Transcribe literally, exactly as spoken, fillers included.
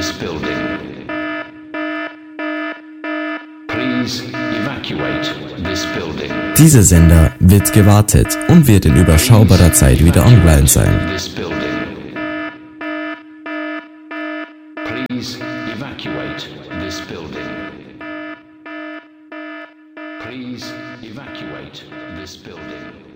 this building. Please evacuate this building. Dieser Sender wird gewartet und wird in überschaubarer Zeit wieder online sein. This building. Please evacuate this building. Please evacuate this building.